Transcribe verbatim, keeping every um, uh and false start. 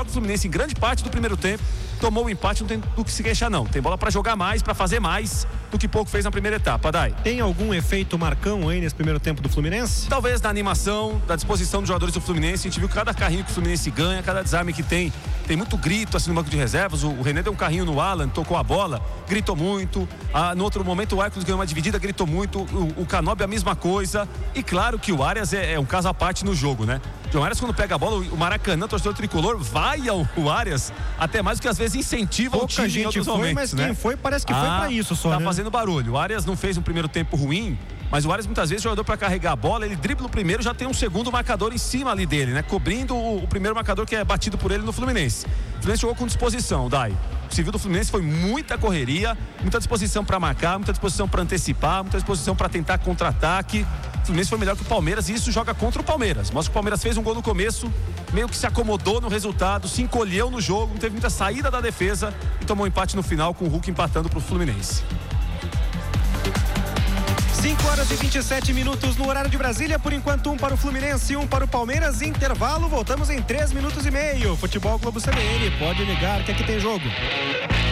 melhor que o Fluminense em grande parte do primeiro tempo. Tomou o empate, não tem do que se queixar não. Tem bola para jogar mais, para fazer mais do que pouco fez na primeira etapa, Dai. Tem algum efeito Marcão aí nesse primeiro tempo do Fluminense? Talvez na animação, da disposição dos jogadores do Fluminense. A gente viu cada carrinho que o Fluminense ganha, cada desarme que tem. Tem muito grito assim no banco de reservas. O, o René deu um carrinho no Alan, tocou a bola, gritou muito. Ah, no outro momento o Aicos ganhou uma dividida, gritou muito. O, o Canóbio a mesma coisa. E claro que o Arias é, é um caso à parte no jogo, né? O Arias, quando pega a bola, o Maracanã, o torcedor tricolor, vai ao o Arias, até mais do que às vezes incentiva Pouca o time gente em outros foi, momentos, mas né? quem foi parece que ah, foi pra isso só, tá né? fazendo barulho. O Arias não fez um primeiro tempo ruim, mas o Arias muitas vezes, o jogador para carregar a bola, ele dribla o primeiro, já tem um segundo marcador em cima ali dele, né? Cobrindo o, o primeiro marcador que é batido por ele no Fluminense. O Fluminense jogou com disposição, Dai. O civil do Fluminense foi muita correria, muita disposição para marcar, muita disposição para antecipar, muita disposição para tentar contra-ataque. O Fluminense foi melhor que o Palmeiras e isso joga contra o Palmeiras. Mostra que o Palmeiras fez um gol no começo, meio que se acomodou no resultado, se encolheu no jogo, não teve muita saída da defesa e tomou um empate no final com o Hulk empatando para o Fluminense. cinco horas e vinte e sete minutos no horário de Brasília. Por enquanto, um para o Fluminense e um para o Palmeiras. Intervalo, voltamos em três minutos e meio. Futebol Globo C B N, pode ligar que aqui tem jogo.